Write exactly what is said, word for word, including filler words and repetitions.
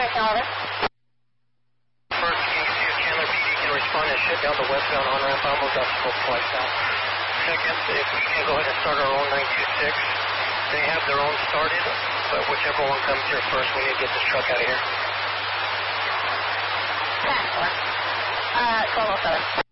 Chandler. First, can you see if Chandler P D can respond and shut down the westbound on-ramp? I almost got spoke twice now. Second, if we can go ahead and start our own nine two six. They have their own started, but whichever one comes here first, we need to get this truck out of here. ten four. Uh, twelve oh seven.